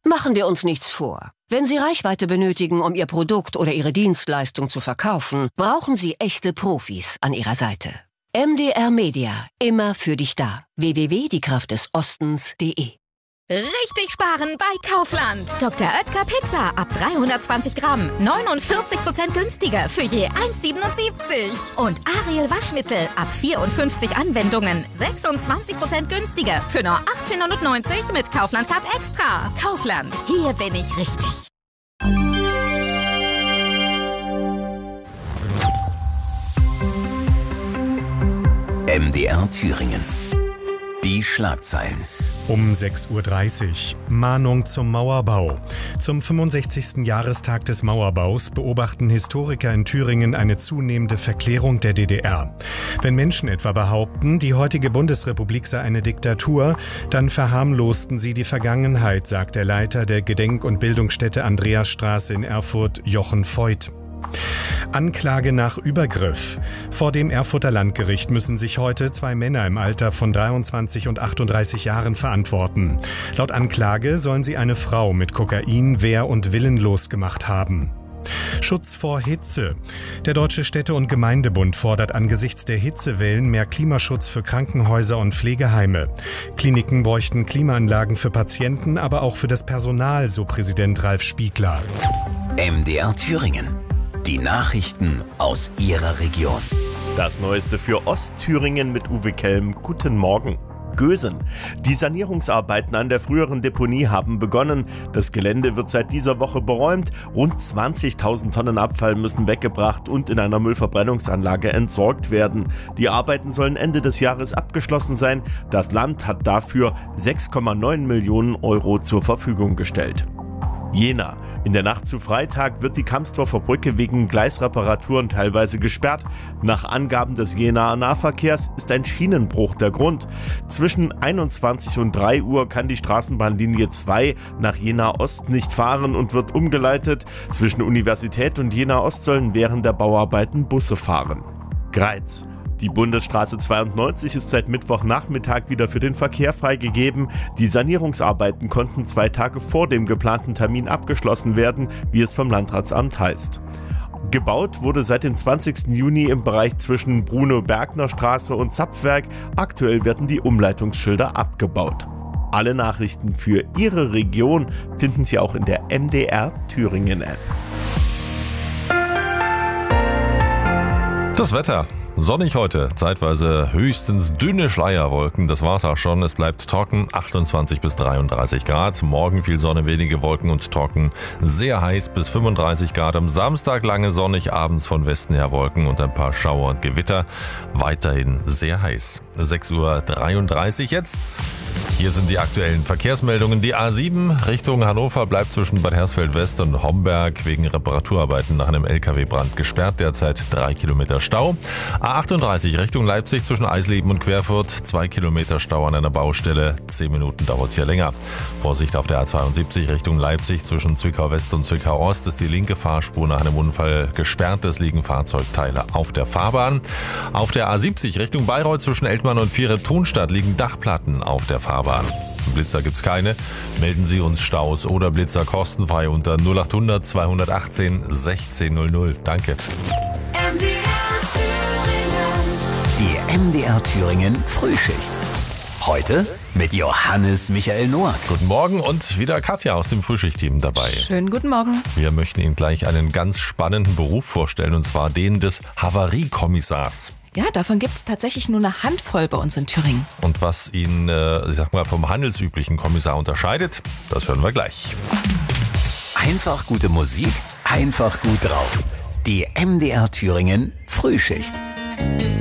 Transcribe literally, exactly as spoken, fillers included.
Machen wir uns nichts vor. Wenn Sie Reichweite benötigen, um Ihr Produkt oder Ihre Dienstleistung zu verkaufen, brauchen Sie echte Profis an Ihrer Seite. M D R Media, immer für dich da. w w w punkt die kraft des ostens punkt de. Richtig sparen bei Kaufland. Doktor Oetker Pizza ab dreihundertzwanzig Gramm. neunundvierzig Prozent günstiger für je eins Komma siebenundsiebzig. Und Ariel Waschmittel ab vierundfünfzig Anwendungen. sechsundzwanzig Prozent günstiger für nur achtzehnhundertneunzig mit Kaufland Card Extra. Kaufland, hier bin ich richtig. M D R Thüringen. Die Schlagzeilen. Um sechs Uhr dreißig. Mahnung zum Mauerbau. Zum fünfundsechzigsten Jahrestag des Mauerbaus beobachten Historiker in Thüringen eine zunehmende Verklärung der D D R. Wenn Menschen etwa behaupten, die heutige Bundesrepublik sei eine Diktatur, dann verharmlosten sie die Vergangenheit, sagt der Leiter der Gedenk- und Bildungsstätte Andreasstraße in Erfurt, Jochen Voigt. Anklage nach Übergriff. Vor dem Erfurter Landgericht müssen sich heute zwei Männer im Alter von dreiundzwanzig und achtunddreißig Jahren verantworten. Laut Anklage sollen sie eine Frau mit Kokain wehr- und willenlos gemacht haben. Schutz vor Hitze. Der Deutsche Städte- und Gemeindebund fordert angesichts der Hitzewellen mehr Klimaschutz für Krankenhäuser und Pflegeheime. Kliniken bräuchten Klimaanlagen für Patienten, aber auch für das Personal, so Präsident Ralf Spiegler. M D R Thüringen. Die Nachrichten aus Ihrer Region. Das Neueste für Ostthüringen mit Uwe Kelm. Guten Morgen. Gösen. Die Sanierungsarbeiten an der früheren Deponie haben begonnen. Das Gelände wird seit dieser Woche beräumt. Rund zwanzigtausend Tonnen Abfall müssen weggebracht und in einer Müllverbrennungsanlage entsorgt werden. Die Arbeiten sollen Ende des Jahres abgeschlossen sein. Das Land hat dafür sechs Komma neun Millionen Euro zur Verfügung gestellt. Jena. In der Nacht zu Freitag wird die Kamsdorfer Brücke wegen Gleisreparaturen teilweise gesperrt. Nach Angaben des Jenaer Nahverkehrs ist ein Schienenbruch der Grund. Zwischen einundzwanzig und drei Uhr kann die Straßenbahnlinie zwei nach Jena Ost nicht fahren und wird umgeleitet. Zwischen Universität und Jena Ost sollen während der Bauarbeiten Busse fahren. Greiz. Die Bundesstraße zweiundneunzig ist seit Mittwochnachmittag wieder für den Verkehr freigegeben. Die Sanierungsarbeiten konnten zwei Tage vor dem geplanten Termin abgeschlossen werden, wie es vom Landratsamt heißt. Gebaut wurde seit dem zwanzigsten Juni im Bereich zwischen Bruno-Bergner-Straße und Zapfwerk. Aktuell werden die Umleitungsschilder abgebaut. Alle Nachrichten für Ihre Region finden Sie auch in der M D R Thüringen App. Das Wetter. Sonnig heute, zeitweise höchstens dünne Schleierwolken, das war's auch schon. Es bleibt trocken, achtundzwanzig bis dreiunddreißig Grad. Morgen viel Sonne, wenige Wolken und trocken, sehr heiß bis fünfunddreißig Grad. Am Samstag lange sonnig, abends von Westen her Wolken und ein paar Schauer und Gewitter. Weiterhin sehr heiß. sechs Uhr dreiunddreißig jetzt. Hier sind die aktuellen Verkehrsmeldungen. Die A sieben Richtung Hannover bleibt zwischen Bad Hersfeld West und Homberg wegen Reparaturarbeiten nach einem L K W-Brand gesperrt. Derzeit drei Kilometer Stau. A achtunddreißig Richtung Leipzig zwischen Eisleben und Querfurt. Zwei Kilometer Stau an einer Baustelle. Zehn Minuten dauert es hier länger. Vorsicht auf der A zweiundsiebzig Richtung Leipzig zwischen Zwickau West und Zwickau Ost ist die linke Fahrspur nach einem Unfall gesperrt. Es liegen Fahrzeugteile auf der Fahrbahn. Auf der A siebzig Richtung Bayreuth zwischen Eltmann und Viere-Thunstadt liegen Dachplatten auf der Fahrbahn. Blitzer gibt's keine. Melden Sie uns Staus oder Blitzer kostenfrei unter null achthundert zweihundertachtzehn sechzehn null null. Danke. M D R Thüringen. Die M D R Thüringen Frühschicht. Heute mit Johannes Michael Noack. Guten Morgen und wieder Katja aus dem Frühschichtteam dabei. Schönen guten Morgen. Wir möchten Ihnen gleich einen ganz spannenden Beruf vorstellen, und zwar den des Havariekommissars. Ja, davon gibt es tatsächlich nur eine Handvoll bei uns in Thüringen. Und was ihn, äh, ich sag mal, vom handelsüblichen Kommissar unterscheidet, das hören wir gleich. Einfach gute Musik, einfach gut drauf. Die M D R Thüringen Frühschicht.